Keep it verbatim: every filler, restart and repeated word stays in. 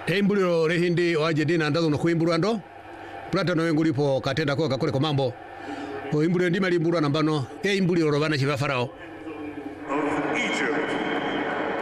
Heimbuliro rehindi waje dina ndazo no kuimbulwa ndo plata no wengulipo katenda ko kakole ko mambo o imbuliro ndima limbulwa nambano e imbuliro robana chiva farao